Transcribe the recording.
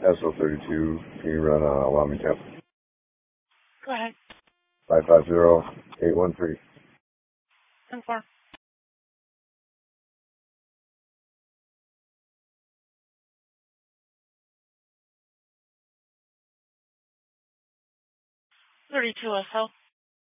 SO32, can you run Wyoming Temp? Go ahead. 550-813. 10-4. $32 SO.